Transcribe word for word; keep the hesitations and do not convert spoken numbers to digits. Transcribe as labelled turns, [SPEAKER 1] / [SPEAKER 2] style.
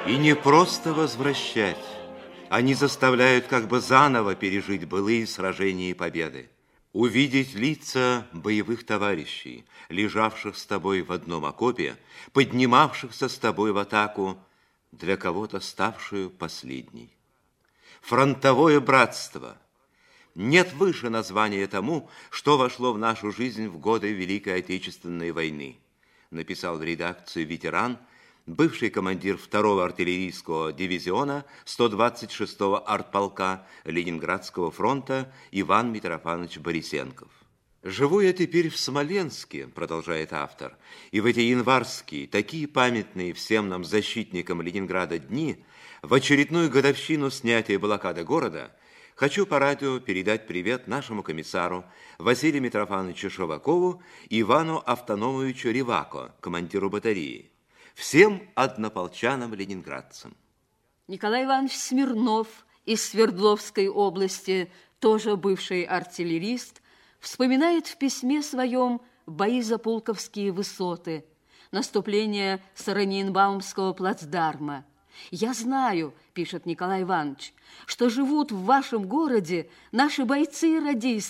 [SPEAKER 1] И не просто возвращать, они заставляют как бы заново пережить былые сражения и победы. Увидеть лица боевых товарищей, лежавших с тобой в одном окопе, поднимавшихся с тобой в атаку, для кого-то ставшую последней. Фронтовое братство. Нет выше названия тому, что вошло в нашу жизнь в годы Великой Отечественной войны, написал в редакцию ветеран, бывший командир второго артиллерийского дивизиона сто двадцать шестого артполка Ленинградского фронта Иван Митрофанович Борисенков. «Живу я теперь в Смоленске», продолжает автор, «и в эти январские, такие памятные всем нам защитникам Ленинграда дни, в очередную годовщину снятия блокады города, хочу по радио передать привет нашему комиссару Василию Митрофановичу Шевакову и Ивану Автономовичу Ревако, командиру батареи, всем однополчанам-ленинградцам».
[SPEAKER 2] Николай Иванович Смирнов из Свердловской области, тоже бывший артиллерист, вспоминает в письме своем бои за Пулковские высоты, наступление с Ораниенбаумского плацдарма. «Я знаю, — пишет Николай Иванович, — что живут в вашем городе наши бойцы и радисты,